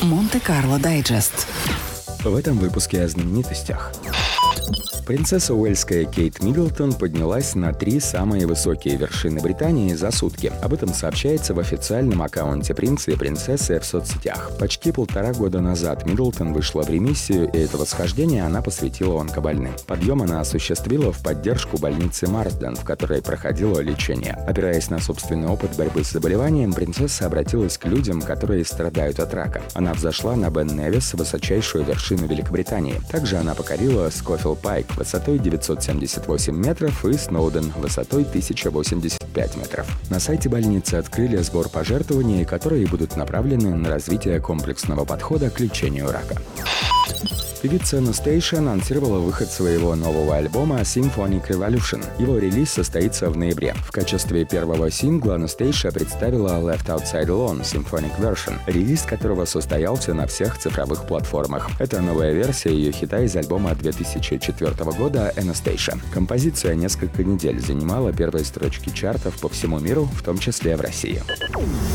Монте-Карло Дайджест. В этом выпуске о знаменитостях. Принцесса Уэльская Кейт Миддлтон поднялась на 3 самые высокие вершины Британии за сутки. Об этом сообщается в официальном аккаунте принца и принцессы в соцсетях. Почти 1,5 года назад Миддлтон вышла в ремиссию, и это восхождение она посвятила онкобольным. Подъем она осуществила в поддержку больницы Марсден, в которой проходило лечение. Опираясь на собственный опыт борьбы с заболеванием, принцесса обратилась к людям, которые страдают от рака. Она взошла на Бен Невис, высочайшую вершину Великобритании. Также она покорила Скофилл Пайк высотой 978 метров и Сноуден высотой 1085 метров. На сайте больницы открыли сбор пожертвований, которые будут направлены на развитие комплексного подхода к лечению рака. Певица Анастейша анонсировала выход своего нового альбома Symphonic Revolution. Его релиз состоится в ноябре. В качестве первого сингла Анастейша представила Left Outside Alone Symphonic Version, релиз которого состоялся на всех цифровых платформах. Это новая версия ее хита из альбома 2004 года Anastasia. Композиция несколько недель занимала первые строчки чартов по всему миру, в том числе в России.